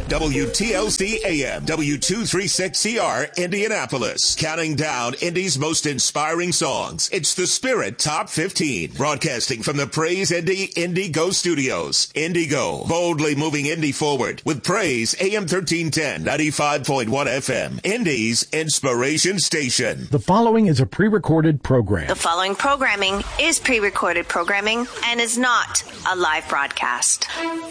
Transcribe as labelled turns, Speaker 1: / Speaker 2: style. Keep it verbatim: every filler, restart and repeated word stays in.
Speaker 1: W T L C A M, W two thirty-six C R, Indianapolis. Counting down Indy's most inspiring songs. It's the Spirit Top fifteen. Broadcasting from the Praise Indy Indigo Studios. Indigo, boldly moving Indy forward with Praise A M thirteen ten, ninety-five point one F M. Indy's inspiration station.
Speaker 2: The following is a pre-recorded program.
Speaker 3: The following programming is pre-recorded programming and is not a live broadcast.